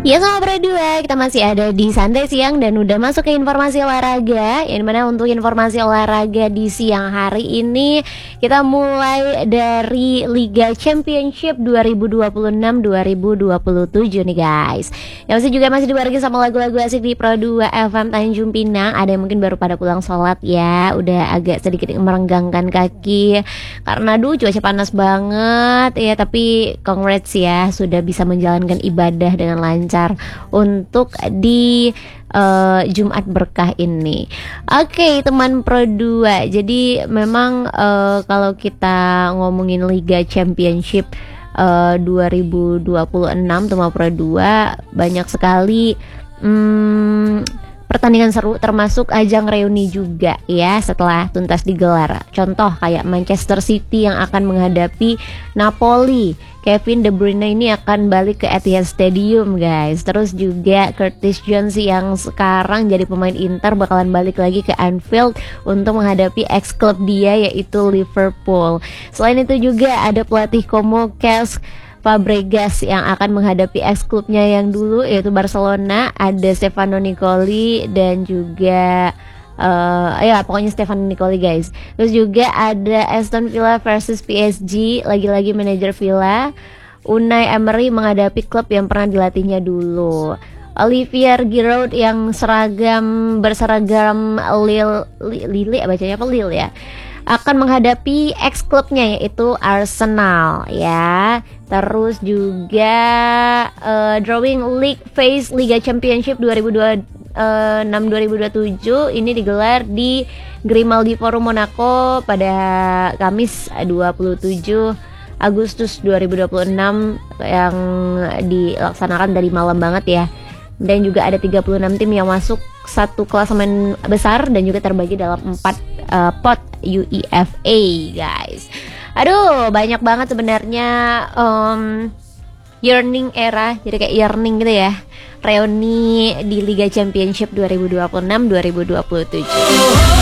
Ya sama berdua, kita masih ada di Santai Siang dan udah masuk ke informasi olahraga. Yang dimana untuk informasi olahraga di siang hari ini kita mulai dari Liga Championship 2026-2027 nih guys. Yang masih juga masih dibarengi sama lagu-lagu asik di Pro 2 FM Tanjung Pinang. Ada yang mungkin baru pada pulang sholat ya, udah agak sedikit merenggangkan kaki karena cuaca panas banget ya. Tapi congrats ya, sudah bisa menjalankan ibadah dengan lancar untuk di Jumat berkah ini. Oke, teman Pro 2. Jadi memang kalau kita ngomongin Liga Championship 2026 teman Pro 2, banyak sekali pertandingan seru, termasuk ajang reuni juga ya setelah tuntas digelar. Contoh kayak Manchester City yang akan menghadapi Napoli. Kevin De Bruyne ini akan balik ke Etihad Stadium guys. Terus juga Curtis Jones yang sekarang jadi pemain Inter bakalan balik lagi ke Anfield untuk menghadapi ex-klub dia yaitu Liverpool. Selain itu juga ada pelatih Como Cesc Fabregas yang akan menghadapi ex-klubnya yang dulu yaitu Barcelona. Ada Stefano Nicoli dan juga ya pokoknya Stefano Nicoli guys. Terus juga ada Aston Villa versus PSG, lagi-lagi manajer Villa Unai Emery menghadapi klub yang pernah dilatihnya dulu. Olivier Giroud yang berseragam Lille bacanya apa Lille ya, akan menghadapi ex klubnya yaitu Arsenal ya. Terus juga Drawing League Phase Liga Championship 2026-2027 ini digelar di Grimaldi Forum Monaco pada Kamis 27 Agustus 2026 yang dilaksanakan dari malam banget ya. Dan juga ada 36 tim yang masuk satu klasemen besar dan juga terbagi dalam 4 pot UEFA guys. Aduh, banyak banget sebenarnya yearning era, jadi kayak yearning gitu ya, reuni di Liga Championship 2026-2027.